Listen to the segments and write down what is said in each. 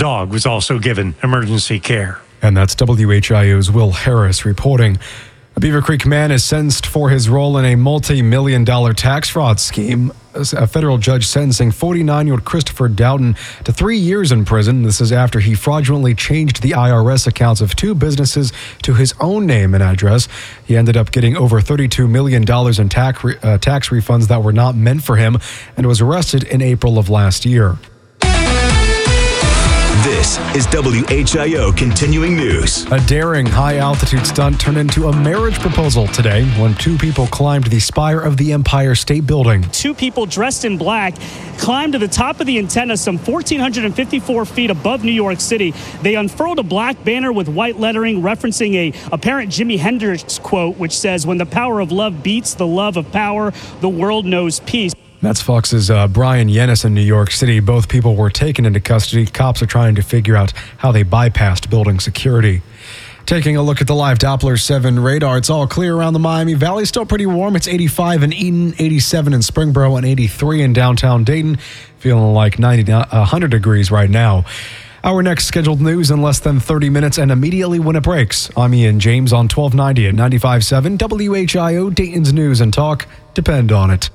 dog was also given emergency care. And that's WHIO's Will Harris reporting. A Beaver Creek man is sentenced for his role in a multi-million-dollar tax fraud scheme. A federal judge sentencing 49-year-old Christopher Doughton to 3 years in prison. This is after he fraudulently changed the IRS accounts of two businesses to his own name and address. He ended up getting over $32 million in tax refunds that were not meant for him and was arrested in April of last year. This is WHIO Continuing News. A daring high-altitude stunt turned into a marriage proposal today when two people climbed the spire of the Empire State Building. Two people dressed in black climbed to the top of the antenna some 1,454 feet above New York City. They unfurled a black banner with white lettering referencing a apparent Jimi Hendrix quote, which says, "When the power of love beats the love of power, the world knows peace." That's Fox's Brian Yennis in New York City. Both people were taken into custody. Cops are trying to figure out how they bypassed building security. Taking a look at the live Doppler 7 radar, it's all clear around the Miami Valley. Still pretty warm. It's 85 in Eden, 87 in Springboro, and 83 in downtown Dayton. Feeling like 100 degrees right now. Our next scheduled news in less than 30 minutes and immediately when it breaks. I'm Ian James on 1290 at 95.7 WHIO, Dayton's News and Talk. Depend on it.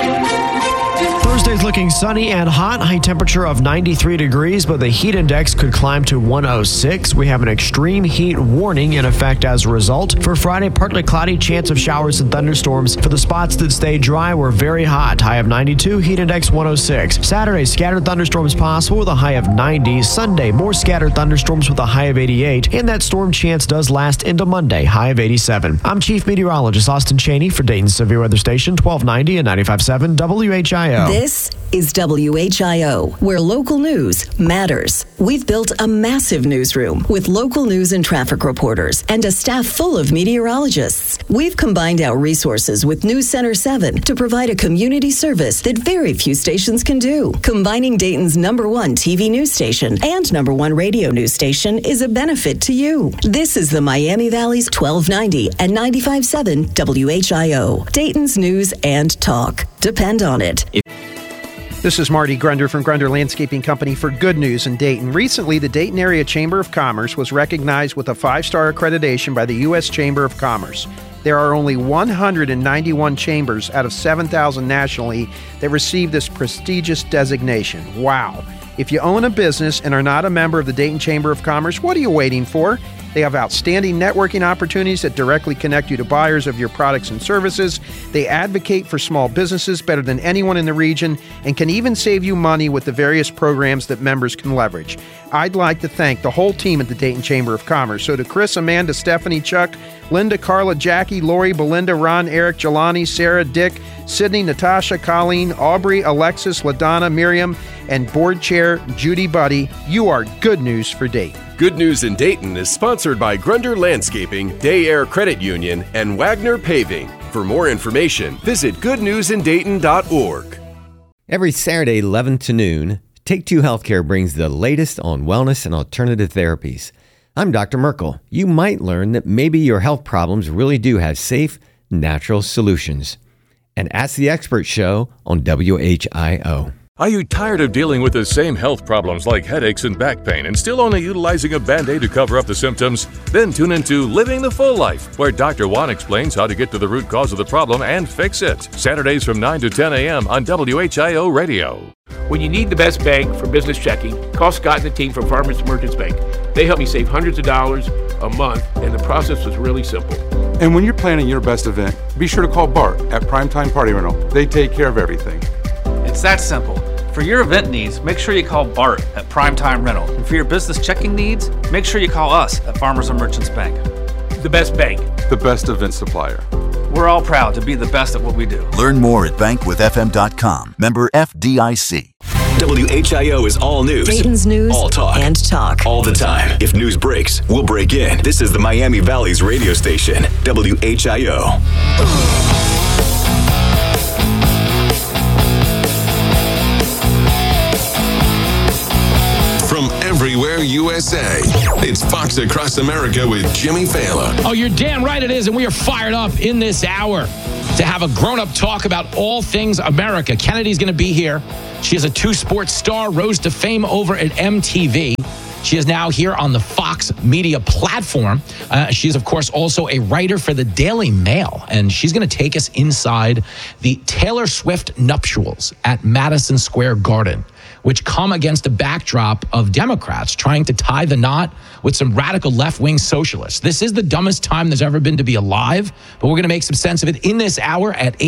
Thursday's looking sunny and hot, high temperature of 93 degrees, but the heat index could climb to 106. We have an extreme heat warning in effect as a result. For Friday, partly cloudy, chance of showers and thunderstorms. For the spots that stay dry, we're very hot, high of 92, heat index 106. Saturday, scattered thunderstorms possible with a high of 90. Sunday, more scattered thunderstorms with a high of 88. And that storm chance does last into Monday, high of 87. I'm Chief Meteorologist Austin Cheney for Dayton's Severe Weather Station, 1290 and 95.7 WHIO. This is WHIO, where local news matters. We've built a massive newsroom with local news and traffic reporters and a staff full of meteorologists. We've combined our resources with News Center 7 to provide a community service that very few stations can do. Combining Dayton's #1 TV news station and #1 radio news station is a benefit to you. This is the Miami Valley's 1290 and 95.7 WHIO, Dayton's News and Talk. Depend on it. This is Marty Grunder from Grunder Landscaping Company for Good News in Dayton. Recently, the Dayton Area Chamber of Commerce was recognized with a 5-star accreditation by the U.S. Chamber of Commerce. There are only 191 chambers out of 7,000 nationally that receive this prestigious designation. Wow. If you own a business and are not a member of the Dayton Chamber of Commerce, what are you waiting for? They have outstanding networking opportunities that directly connect you to buyers of your products and services. They advocate for small businesses better than anyone in the region and can even save you money with the various programs that members can leverage. I'd like to thank the whole team at the Dayton Chamber of Commerce. So to Chris, Amanda, Stephanie, Chuck, Linda, Carla, Jackie, Lori, Belinda, Ron, Eric, Jelani, Sarah, Dick, Sydney, Natasha, Colleen, Aubrey, Alexis, LaDonna, Miriam, and Board Chair Judy Buddy, you are good news for Dayton. Good News in Dayton is sponsored by Grunder Landscaping, Day Air Credit Union, and Wagner Paving. For more information, visit goodnewsindayton.org. Every Saturday, 11 to noon, Take Two Healthcare brings the latest on wellness and alternative therapies. I'm Dr. Merkel. You might learn that maybe your health problems really do have safe, natural solutions. And Ask the Expert show on WHIO. Are you tired of dealing with the same health problems like headaches and back pain and still only utilizing a Band-Aid to cover up the symptoms? Then tune into Living the Full Life, where Dr. Juan explains how to get to the root cause of the problem and fix it. Saturdays from 9 to 10 a.m. on WHIO Radio. When you need the best bank for business checking, call Scott and the team from Farmers Merchants Bank. They help me save hundreds of dollars a month, and the process was really simple. And when you're planning your best event, be sure to call Bart at Primetime Party Rental. They take care of everything. It's that simple. For your event needs, make sure you call Bart at Primetime Rental. And for your business checking needs, make sure you call us at Farmers and Merchants Bank. The best bank. The best event supplier. We're all proud to be the best at what we do. Learn more at bankwithfm.com. Member FDIC. WHIO is all news. Dayton's News all talk. And Talk. All the time. If news breaks, we'll break in. This is the Miami Valley's radio station, WHIO. From everywhere USA, it's Fox Across America with Jimmy Fallon. Oh, you're damn right it is, and we are fired up in this hour to have a grown-up talk about all things America. Kennedy's going to be here. She is a two-sport star, rose to fame over at MTV. She is now here on the Fox Media platform. She is, of course, also a writer for the Daily Mail, and she's going to take us inside the Taylor Swift nuptials at Madison Square Garden, which come against a backdrop of Democrats trying to tie the knot with some radical left-wing socialists. This is the dumbest time there's ever been to be alive, but we're going to make some sense of it in this hour at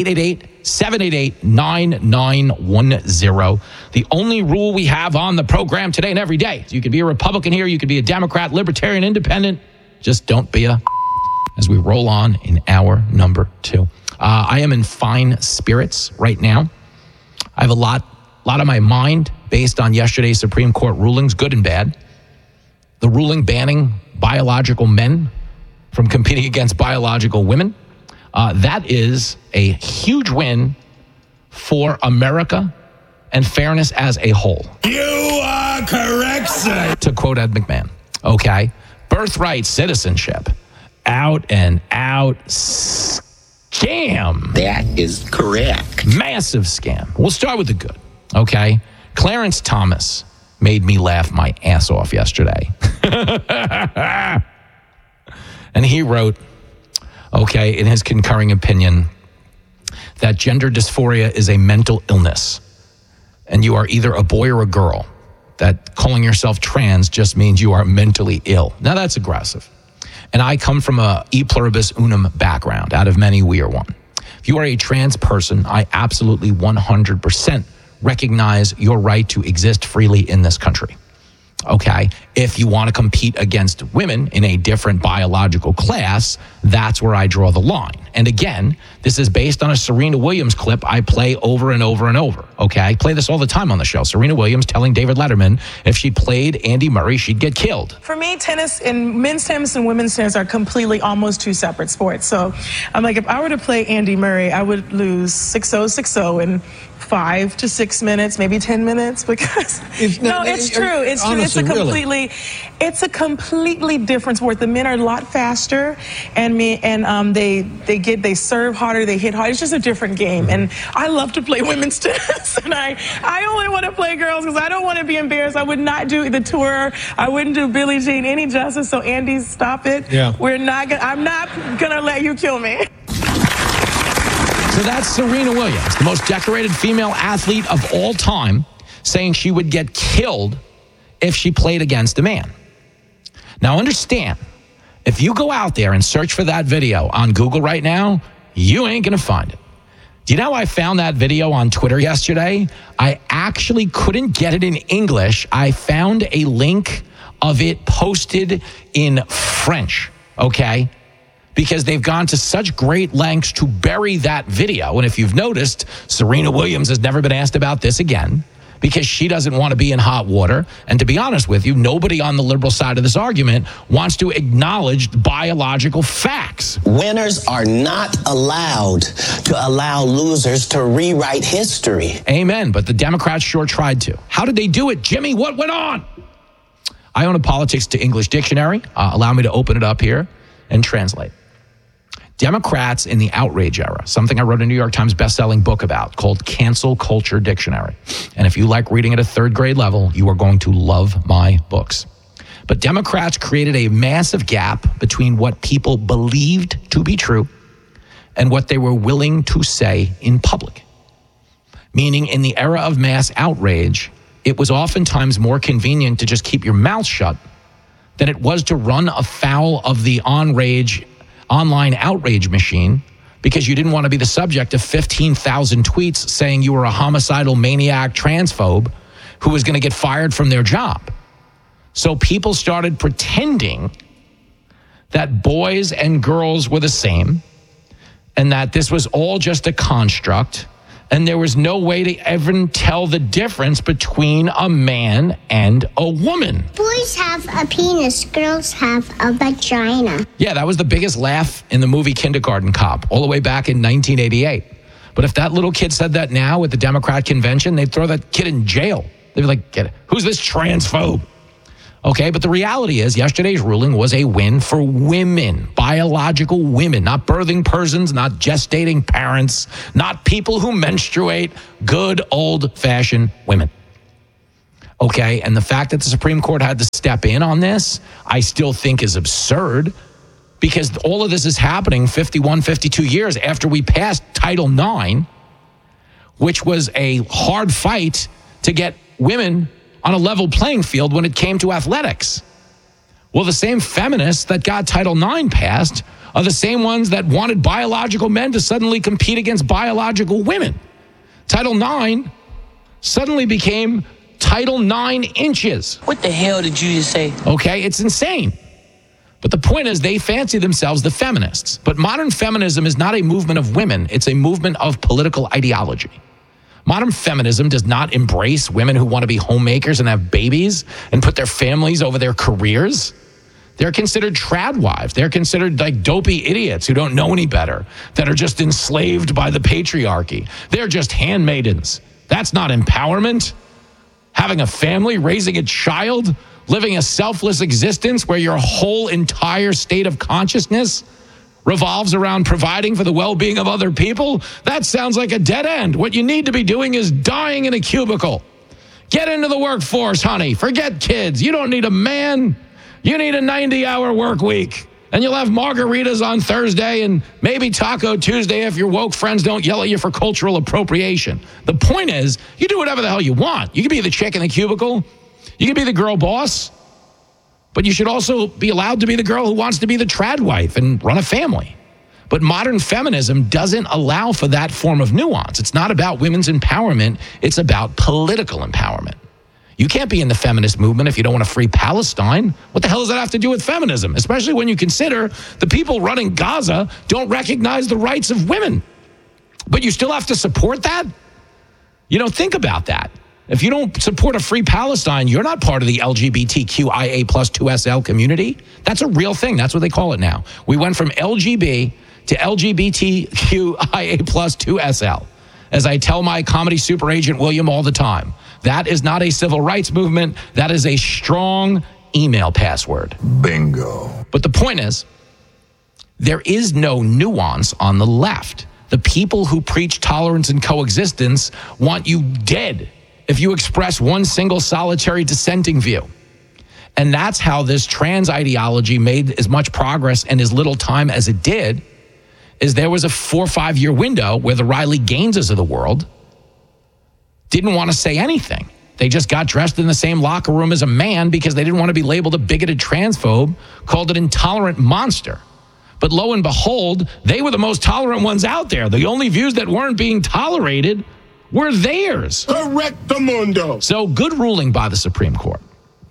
888-788-9910. The only rule we have on the program today and every day is you could be a Republican here, you could be a Democrat, Libertarian, Independent. Just don't be a... As we roll on in hour number 2. I am in fine spirits right now. I have a lot on my mind based on yesterday's Supreme Court rulings, good and bad. The ruling banning biological men from competing against biological women. That is a huge win for America and fairness as a whole. You are correct, sir. To quote Ed McMahon. Okay. Birthright citizenship. Out and out scam. That is correct. Massive scam. We'll start with the good. Okay. Clarence Thomas made me laugh my ass off yesterday. And he wrote, okay, in his concurring opinion, that gender dysphoria is a mental illness. And you are either a boy or a girl. That calling yourself trans just means you are mentally ill. Now that's aggressive. And I come from a e pluribus unum background. Out of many, we are one. If you are a trans person, I absolutely 100% recognize your right to exist freely in this country. Okay? If you want to compete against women in a different biological class, that's where I draw the line. And again, this is based on a Serena Williams clip I play over and over and over. Okay? I play this all the time on the show. Serena Williams telling David Letterman if she played Andy Murray, she'd get killed. For me, tennis and men's tennis and women's tennis are completely almost two separate sports. So I'm like, if I were to play Andy Murray, I would lose 6-0, 6-0 in 5 to 6 minutes, maybe 10 minutes, because it's true. It's true. It's a completely different sport. The men are a lot faster, and they serve harder, they hit harder. It's just a different game, and I love to play women's tennis, and I only want to play girls because I don't want to be embarrassed. I would not do the tour. I wouldn't do Billie Jean any justice. So Andy, stop it. Yeah. I'm not gonna let you kill me. So that's Serena Williams, the most decorated female athlete of all time, saying she would get killed if she played against a man. Now understand, if you go out there and search for that video on Google right now, you ain't going to find it. Do you know how I found that video on Twitter yesterday? I actually couldn't get it in English. I found a link of it posted in French, okay? Because they've gone to such great lengths to bury that video. And if you've noticed, Serena Williams has never been asked about this again because she doesn't want to be in hot water. And to be honest with you, nobody on the liberal side of this argument wants to acknowledge biological facts. Winners are not allowed to allow losers to rewrite history. Amen. But the Democrats sure tried to. How did they do it, Jimmy? What went on? I own a politics to English dictionary. Allow me to open it up here and translate. Democrats in the outrage era, something I wrote a New York Times bestselling book about called Cancel Culture Dictionary. And if you like reading at a third grade level, you are going to love my books. But Democrats created a massive gap between what people believed to be true and what they were willing to say in public. Meaning in the era of mass outrage, it was oftentimes more convenient to just keep your mouth shut than it was to run afoul of the online outrage machine because you didn't want to be the subject of 15,000 tweets saying you were a homicidal maniac transphobe who was going to get fired from their job. So people started pretending that boys and girls were the same and that this was all just a construct and there was no way to even tell the difference between a man and a woman. Boys have a penis, girls have a vagina. Yeah, that was the biggest laugh in the movie Kindergarten Cop, all the way back in 1988. But if that little kid said that now at the Democrat convention, they'd throw that kid in jail. They'd be like, get it. Who's this transphobe? Okay, but the reality is yesterday's ruling was a win for women, biological women, not birthing persons, not gestating parents, not people who menstruate, good old-fashioned women. Okay, and the fact that the Supreme Court had to step in on this, I still think is absurd, because all of this is happening 51, 52 years after we passed Title IX, which was a hard fight to get women on a level playing field when it came to athletics. Well, the same feminists that got Title IX passed are the same ones that wanted biological men to suddenly compete against biological women. Title IX suddenly became Title 9 inches. What the hell did you just say? Okay, it's insane. But the point is, they fancy themselves the feminists. But modern feminism is not a movement of women. It's a movement of political ideology. Modern feminism does not embrace women who want to be homemakers and have babies and put their families over their careers. They're considered trad wives. They're considered like dopey idiots who don't know any better, that are just enslaved by the patriarchy. They're just handmaidens. That's not empowerment. Having a family, raising a child, living a selfless existence where your whole entire state of consciousness revolves around providing for the well-being of other people, that sounds like a dead end. What you need to be doing is dying in a cubicle. Get into the workforce, honey. Forget kids. You don't need a man. You need a 90-hour work week. And you'll have margaritas on Thursday and maybe Taco Tuesday if your woke friends don't yell at you for cultural appropriation. The point is, you do whatever the hell you want. You can be the chick in the cubicle. You can be the girl boss. But you should also be allowed to be the girl who wants to be the trad wife and run a family. But modern feminism doesn't allow for that form of nuance. It's not about women's empowerment. It's about political empowerment. You can't be in the feminist movement if you don't want to free Palestine. What the hell does that have to do with feminism? Especially when you consider the people running Gaza don't recognize the rights of women. But you still have to support that? You know, think about that. If you don't support a free Palestine, you're not part of the LGBTQIA plus 2SL community. That's a real thing. That's what they call it now. We went from LGB to LGBTQIA plus 2SL. As I tell my comedy super agent William all the time, that is not a civil rights movement. That is a strong email password. Bingo. But the point is, there is no nuance on the left. The people who preach tolerance and coexistence want you dead if you express one single solitary dissenting view. And that's how this trans ideology made as much progress in as little time as it did, is there was a 4 or 5 year window where the Riley Gaineses of the world didn't want to say anything. They just got dressed in the same locker room as a man because they didn't want to be labeled a bigoted transphobe, called an intolerant monster. But lo and behold, they were the most tolerant ones out there. The only views that weren't being tolerated were theirs. Correctamundo. So good ruling by the Supreme Court.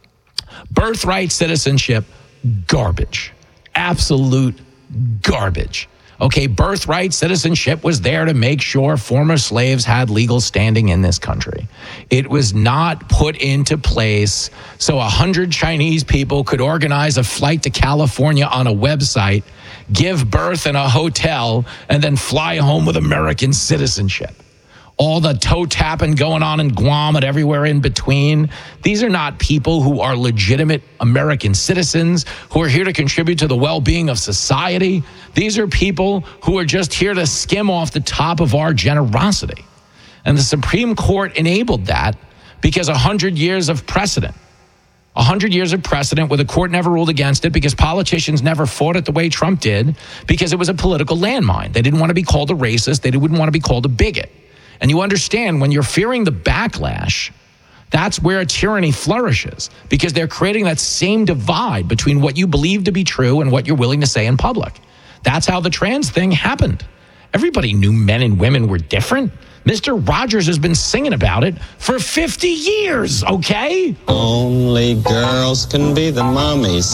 Birthright citizenship, garbage. Absolute garbage. Okay, birthright citizenship was there to make sure former slaves had legal standing in this country. It was not put into place so 100 Chinese people could organize a flight to California on a website, give birth in a hotel, and then fly home with American citizenship. All the toe tapping going on in Guam and everywhere in between. These are not people who are legitimate American citizens who are here to contribute to the well-being of society. These are people who are just here to skim off the top of our generosity. And the Supreme Court enabled that because 100 years of precedent. 100 years of precedent where the court never ruled against it because politicians never fought it the way Trump did because it was a political landmine. They didn't want to be called a racist. They wouldn't want to be called a bigot. And you understand when you're fearing the backlash, that's where tyranny flourishes because they're creating that same divide between what you believe to be true and what you're willing to say in public. That's how the trans thing happened. Everybody knew men and women were different. Mr. Rogers has been singing about it for 50 years, okay? Only girls can be the mommies.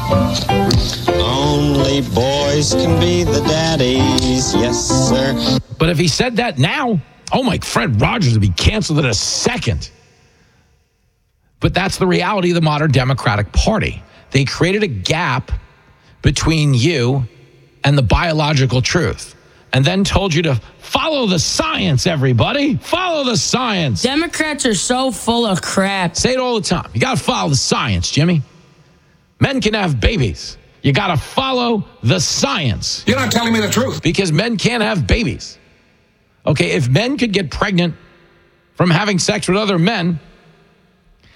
Only boys can be the daddies. Yes, sir. But if he said that now, oh my, Fred Rogers would be canceled in a second. But that's the reality of the modern Democratic Party. They created a gap between you and the biological truth and then told you to follow the science, everybody. Follow the science. Democrats are so full of crap. Say it all the time. You got to follow the science, Jimmy. Men can have babies. You got to follow the science. You're not telling me the truth. Because men can't have babies. Okay, if men could get pregnant from having sex with other men,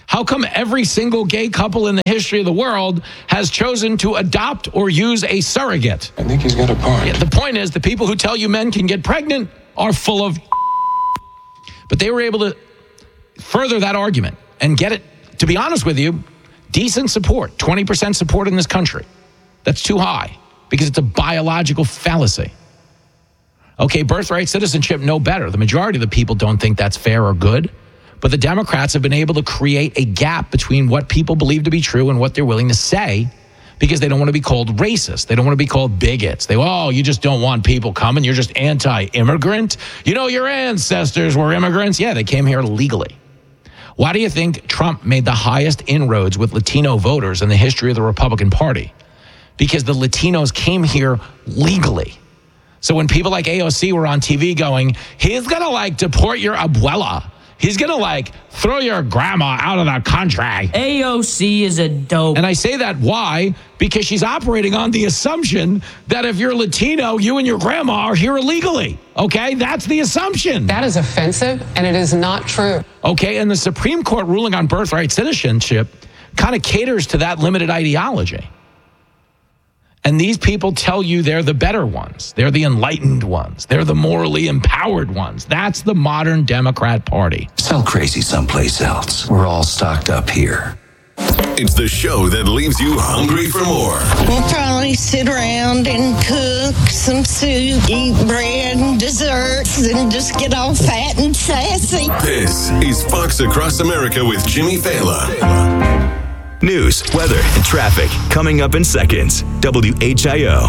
How come every single gay couple in the history of the world has chosen to adopt or use a surrogate? I think he's got a point. Yeah, the point is, the people who tell you men can get pregnant are full of. But they were able to further that argument and get it, to be honest with you, decent support, 20% support in this country. That's too high because it's a biological fallacy. Okay, birthright citizenship, no better. The majority of the people don't think that's fair or good. But the Democrats have been able to create a gap between what people believe to be true and what they're willing to say because they don't want to be called racist. They don't want to be called bigots. You just don't want people coming. You're just anti-immigrant. You know, your ancestors were immigrants. Yeah, they came here legally. Why do you think Trump made the highest inroads with Latino voters in the history of the Republican Party? Because the Latinos came here legally. So when people like AOC were on TV going, he's going to deport your abuela. He's going to throw your grandma out of the country. AOC is a dope. And I say that why? Because she's operating on the assumption that if you're Latino, you and your grandma are here illegally. Okay? That's the assumption. That is offensive, and it is not true. Okay, and the Supreme Court ruling on birthright citizenship kind of caters to that limited ideology. And these people tell you they're the better ones. They're the enlightened ones. They're the morally empowered ones. That's the modern Democrat Party. Sell crazy someplace else. We're all stocked up here. It's the show that leaves you hungry for more. We'll probably sit around and cook some soup, eat bread and desserts, and just get all fat and sassy. This is Fox Across America with Jimmy Fallon. News, weather, and traffic coming up in seconds. WHIO.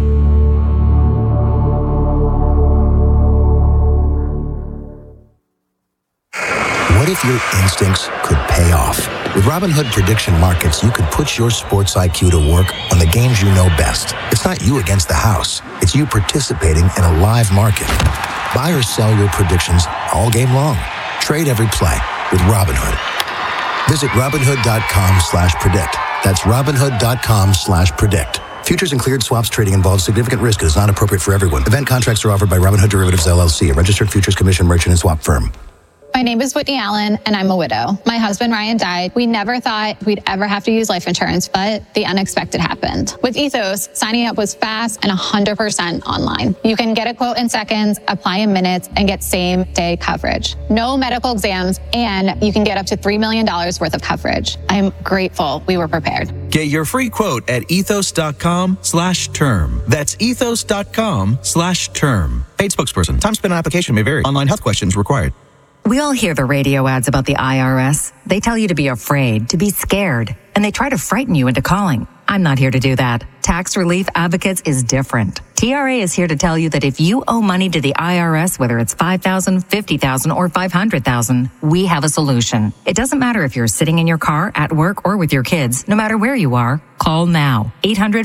What if your instincts could pay off? With Robinhood Prediction Markets, you could put your sports IQ to work on the games you know best. It's not you against the house. It's you participating in a live market. Buy or sell your predictions all game long. Trade every play with Robinhood. Visit Robinhood.com/predict. That's Robinhood.com/predict. Futures and cleared swaps trading involves significant risk and is not appropriate for everyone. Event contracts are offered by Robinhood Derivatives LLC, a registered futures commission merchant and swap firm. My name is Whitney Allen, and I'm a widow. My husband, Ryan, died. We never thought we'd ever have to use life insurance, but the unexpected happened. With Ethos, signing up was fast and 100% online. You can get a quote in seconds, apply in minutes, and get same-day coverage. No medical exams, and you can get up to $3 million worth of coverage. I'm grateful we were prepared. Get your free quote at ethos.com/term. That's ethos.com/term. Paid spokesperson. Time spent on application may vary. Online health questions required. We all hear the radio ads about the IRS. They tell you to be afraid, to be scared, and they try to frighten you into calling. I'm not here to do that. Tax Relief Advocates is different. TRA is here to tell you that if you owe money to the IRS, whether it's $5,000, $50,000, or $500,000, we have a solution. It doesn't matter if you're sitting in your car, at work, or with your kids. No matter where you are, call now.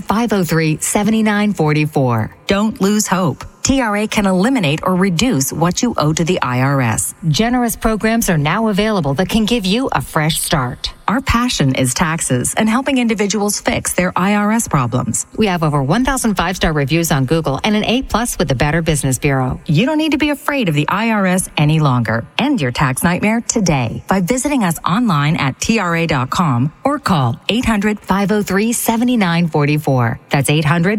800-503-7944. Don't lose hope. TRA can eliminate or reduce what you owe to the IRS. Generous programs are now available that can give you a fresh start. Our passion is taxes and helping individuals fix their IRS problems. We have over 1,000 five-star reviews on Google and an A+ with the Better Business Bureau. You don't need to be afraid of the IRS any longer. End your tax nightmare today by visiting us online at TRA.com or call 800-503-7944. That's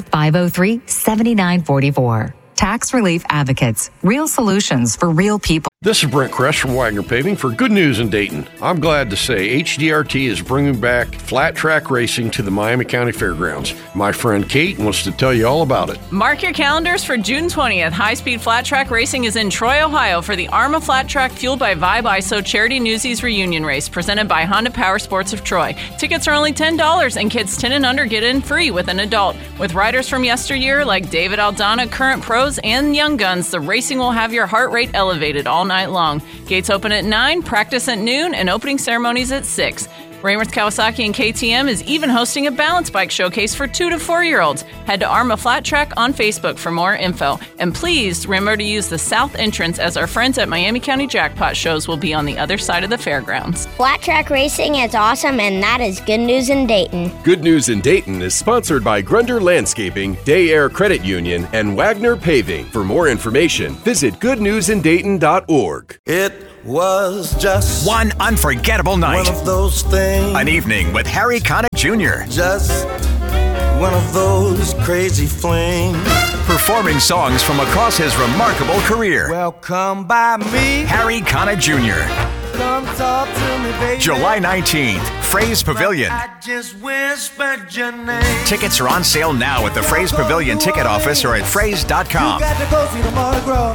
800-503-7944. Tax Relief Advocates. Real solutions for real people. This is Brent Kress from Wagner Paving for Good News in Dayton. I'm glad to say HDRT is bringing back flat track racing to the Miami County Fairgrounds. My friend Kate wants to tell you all about it. Mark your calendars for June 20th. High-speed flat track racing is in Troy, Ohio for the ARMA Flat Track Fueled by Vibe ISO Charity Newsies Reunion Race presented by Honda Power Sports of Troy. Tickets are only $10 and kids 10 and under get in free with an adult. With riders from yesteryear like David Aldana, current pros, and young guns, the racing will have your heart rate elevated all night long. Gates open at 9, practice at noon, and opening ceremonies at 6. Raymers Kawasaki and KTM is even hosting a balance bike showcase for 2 to 4-year-olds. Head to ARMA Flat Track on Facebook for more info. And please remember to use the south entrance as our friends at Miami County Jackpot shows will be on the other side of the fairgrounds. Flat track racing is awesome, and that is Good News in Dayton. Good News in Dayton is sponsored by Grunder Landscaping, Day Air Credit Union, and Wagner Paving. For more information, visit goodnewsindayton.org. It was just one unforgettable night. One of those things. An evening with Harry Connick Jr. Just one of those crazy flings. Performing songs from across his remarkable career. Well, come by me, Harry Connick Jr. Come talk to me, baby. July 19th, Fraze Pavilion. I just whispered your name. Tickets are on sale now at the Fraze Pavilion ticket office or at fraze.com. You got to go see the Mardi Gras.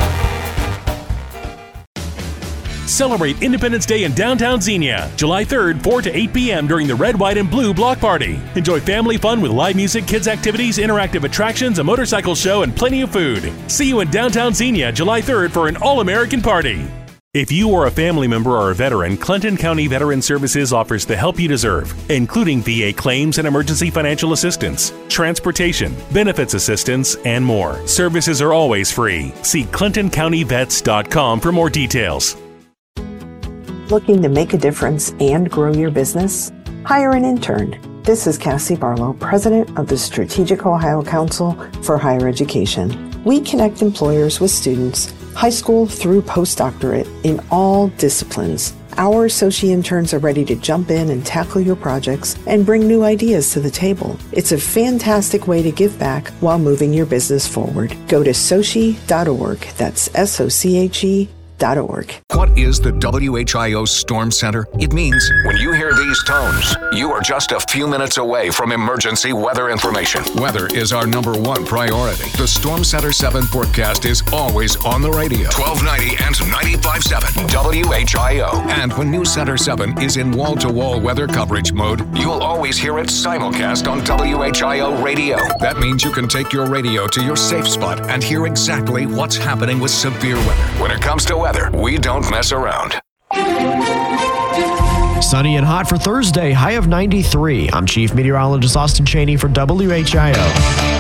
Celebrate Independence Day in downtown Xenia, July 3rd, 4 to 8 p.m. during the Red, White, and Blue Block Party. Enjoy family fun with live music, kids' activities, interactive attractions, a motorcycle show, and plenty of food. See you in downtown Xenia, July 3rd for an all-American party. If you are a family member or a veteran, Clinton County Veteran Services offers the help you deserve, including VA claims and emergency financial assistance, transportation, benefits assistance, and more. Services are always free. See ClintonCountyVets.com for more details. Looking to make a difference and grow your business? Hire an intern. This is Cassie Barlow, president of the Strategic Ohio Council for Higher Education. We connect employers with students, high school through postdoctorate, in all disciplines. Our associate interns are ready to jump in and tackle your projects and bring new ideas to the table. It's a fantastic way to give back while moving your business forward. Go to soche.org. That's SOCHE.org. What is the WHIO Storm Center? It means when you hear these tones, you are just a few minutes away from emergency weather information. Weather is our number one priority. The Storm Center 7 forecast is always on the radio. 1290 and 95.7 WHIO. And when News Center 7 is in wall-to-wall weather coverage mode, you'll always hear it simulcast on WHIO radio. That means you can take your radio to your safe spot and hear exactly what's happening with severe weather. When it comes to weather, we don't mess around. Sunny and hot for Thursday, high of 93. I'm Chief Meteorologist Austin Cheney for WHIO.